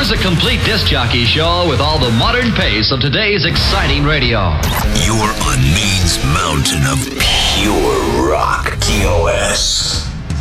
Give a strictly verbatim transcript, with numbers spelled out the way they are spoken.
Here's a complete disc jockey show with all the modern pace of today's exciting radio. You're on Maine's mountain of pure rock. T O S.